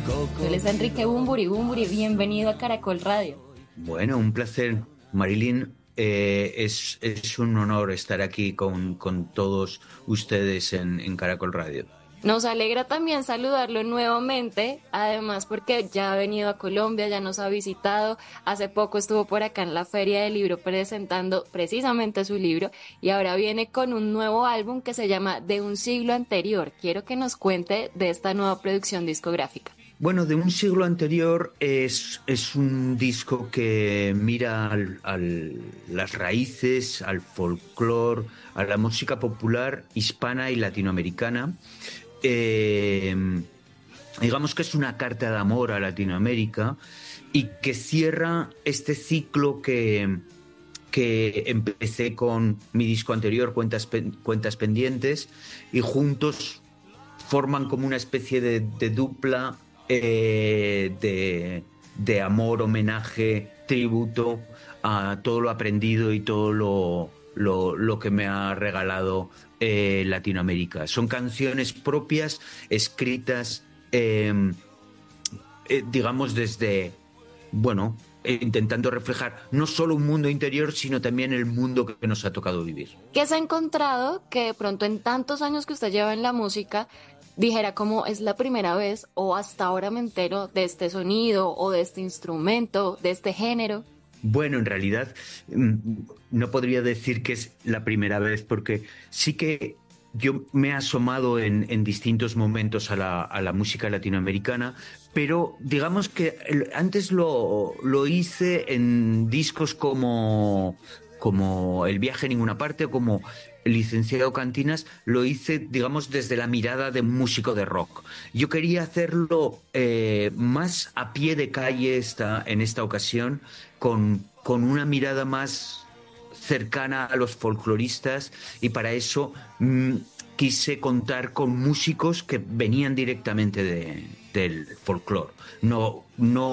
Él es Enrique Bunbury. Bunbury, bienvenido a Caracol Radio. Bueno, un placer, Marilyn. Es un honor estar aquí con todos ustedes en Caracol Radio. Nos alegra también saludarlo nuevamente, además porque ya ha venido a Colombia, ya nos ha visitado, hace poco estuvo por acá en la Feria del Libro presentando precisamente su libro y ahora viene con un nuevo álbum que se llama De un siglo anterior. Quiero que nos cuente de esta nueva producción discográfica. Bueno, De un siglo anterior es un disco que mira las raíces, al folclore, a la música popular hispana y latinoamericana. Digamos que es una carta de amor a Latinoamérica y que cierra este ciclo que empecé con mi disco anterior, Cuentas Pendientes, y juntos forman como una especie de dupla de amor, homenaje, tributo a todo lo aprendido y todo lo que me ha regalado Latinoamérica. Son canciones propias, escritas, digamos, desde, bueno, intentando reflejar no solo un mundo interior, sino también el mundo que nos ha tocado vivir. ¿Qué se ha encontrado que de pronto en tantos años que usted lleva en la música dijera como es la primera vez o hasta ahora me entero de este sonido o de este instrumento, de este género? Bueno, en realidad no podría decir que es la primera vez, porque sí que yo me he asomado en distintos momentos a la música latinoamericana, pero digamos que antes lo hice en discos como El viaje a ninguna parte o como El licenciado Cantinas, lo hice, digamos, desde la mirada de un músico de rock. Yo quería hacerlo más a pie de calle en esta ocasión, con una mirada más cercana a los folcloristas, y para eso quise contar con músicos que venían directamente del folclore. No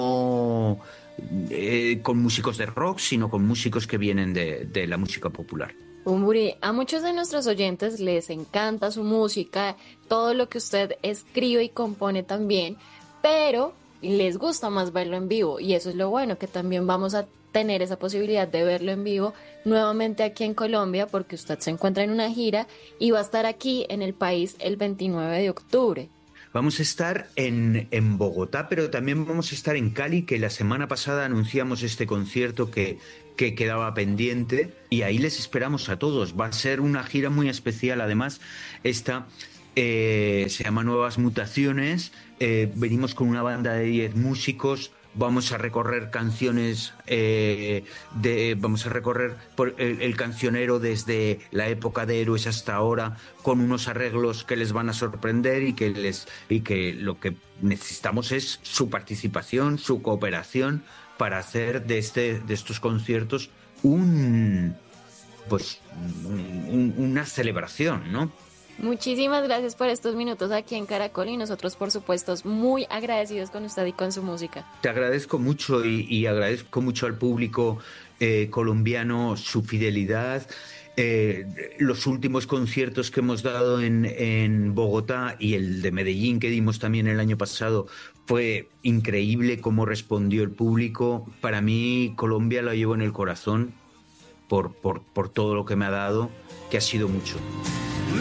con músicos de rock, sino con músicos que vienen de la música popular. Bunbury, a muchos de nuestros oyentes les encanta su música, todo lo que usted escribe y compone también, pero les gusta más verlo en vivo y eso es lo bueno, que también vamos a tener esa posibilidad de verlo en vivo nuevamente aquí en Colombia, porque usted se encuentra en una gira y va a estar aquí en el país el 29 de octubre. Vamos a estar en Bogotá, pero también vamos a estar en Cali, que la semana pasada anunciamos este concierto que quedaba pendiente, y ahí les esperamos a todos. Va a ser una gira muy especial. Además, esta se llama Nuevas Mutaciones. Venimos con una banda de 10 músicos. Vamos a recorrer canciones, vamos a recorrer por el cancionero desde la época de Héroes hasta ahora, con unos arreglos que les van a sorprender y que lo que necesitamos es su participación, su cooperación para hacer de estos conciertos una celebración, ¿no? Muchísimas gracias por estos minutos aquí en Caracol y nosotros, por supuesto, muy agradecidos con usted y con su música. Te agradezco mucho y agradezco mucho al público colombiano su fidelidad. Los últimos conciertos que hemos dado en Bogotá y el de Medellín que dimos también el año pasado, fue increíble cómo respondió el público. Para mí, Colombia la llevo en el corazón por todo lo que me ha dado, que ha sido mucho.